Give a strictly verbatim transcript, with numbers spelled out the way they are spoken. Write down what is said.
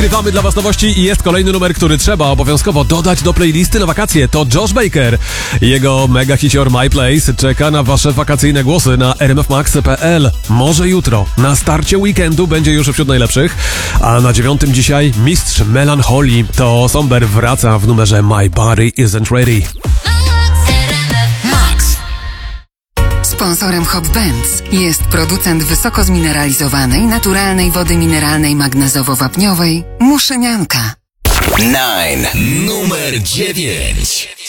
Grywamy dla was nowości i jest kolejny numer, który trzeba obowiązkowo dodać do playlisty na wakacje. To Josh Baker. Jego mega hicior My Place czeka na wasze wakacyjne głosy na r m f max kropka p l. Może jutro, na starcie weekendu, będzie już wśród najlepszych. A na dziewiątym dzisiaj mistrz Melancholii. To Somber wraca w numerze My Body Isn't Ready. Sponsorem Hop Bands jest producent wysoko zmineralizowanej, naturalnej wody mineralnej magnezowo-wapniowej Muszynianka. dziewięć. Numer dziewięć.